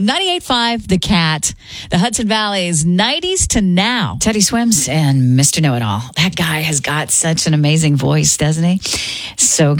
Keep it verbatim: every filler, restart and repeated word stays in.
ninety-eight point five, The Cat, the Hudson Valley's nineties to now. Teddy Swims and Mister Know-It-All. That guy has got such an amazing voice, doesn't he? So